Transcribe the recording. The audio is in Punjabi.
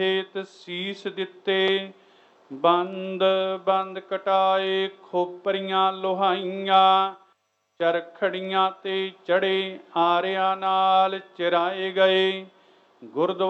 ਹੇਤ ਸੀਸ ਦਿੱਤੇ। ਬੰਦ ਬੰਦ ਕਟਾਏ ਖੋਪਰੀਆਂ ਲੋਹਾਈਆਂ, ਚਰਖੜੀਆਂ ਤੇ ਚੜੇ ਆਰਿਆਂ ਨਾਲ ਚਿਰਾਏ ਗਏ। ਗੁਰਦੁਆਰਾ